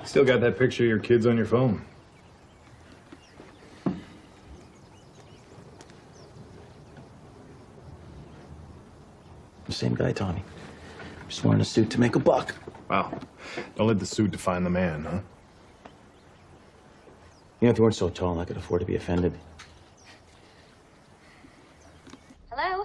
Still got that picture of your kids on your phone. The same guy, Tommy. Just wearing a suit to make a buck. Wow. Don't let the suit define the man, huh? You know, if you weren't so tall, I could afford to be offended. Hello?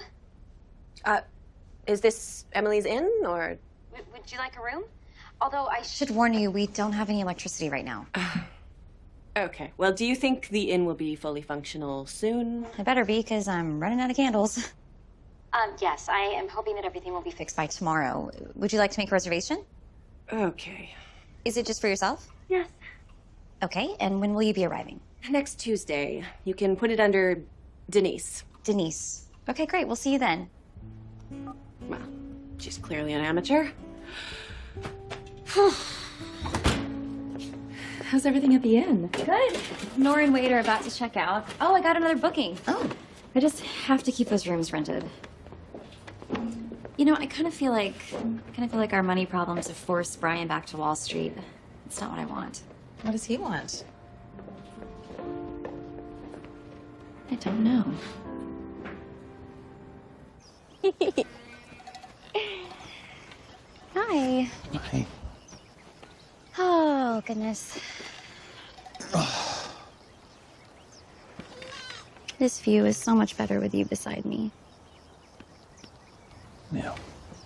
Is this Emily's Inn, or? Would you like a room? Although I should warn you, we don't have any electricity right now. Okay. Well, do you think the inn will be fully functional soon? It better be, because I'm running out of candles. Yes, I am hoping that everything will be fixed by tomorrow. Would you like to make a reservation? Okay. Is it just for yourself? Yes. Okay, and when will you be arriving? Next Tuesday. You can put it under Denise. Denise. Okay, great. We'll see you then. Well, she's clearly an amateur. How's everything at the inn? Good. Nora and Wade are about to check out. Oh, I got another booking. Oh. I just have to keep those rooms rented. You know, I kind of feel like our money problems have forced Brian back to Wall Street. It's not what I want. What does he want? I don't know. Hi. Hey. Oh, goodness. This view is so much better with you beside me. Yeah.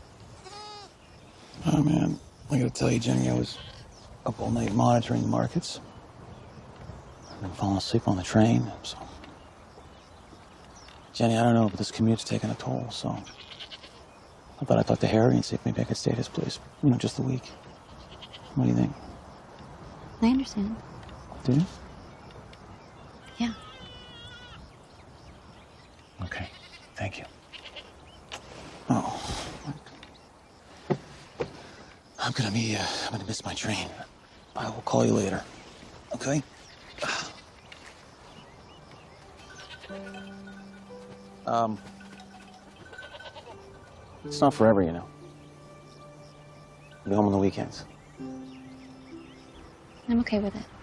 Oh, man. I gotta tell you, Jenny, I was up all night monitoring the markets. I've been falling asleep on the train, so... Jenny, I don't know, but this commute's taking a toll, so... I thought I'd talk to Harry and see if maybe I could stay at his place, you know, just a week. What do you think? I understand. Do you? Yeah. Okay. Thank you. Oh. I'm gonna miss my train. I will call you later. Okay? It's not forever, you know. I'll be home on the weekends. I'm okay with it.